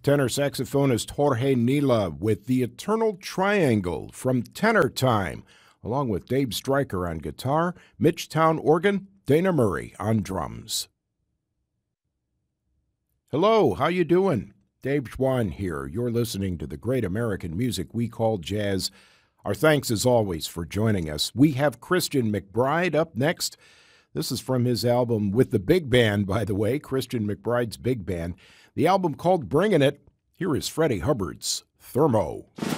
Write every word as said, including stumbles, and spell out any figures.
Tenor saxophonist Jorge Nila with The Eternal Triangle from Tenor Time, along with Dave Stryker on guitar, Mitch Town organ, Dana Murray on drums. Hello, how you doing? Dave Schwann here. You're listening to the great American music we call jazz. Our thanks as always for joining us. We have Christian McBride up next. This is from his album with the big band, by the way, Christian McBride's big band. The album called Bringin' It. Here is Freddie Hubbard's Thermo.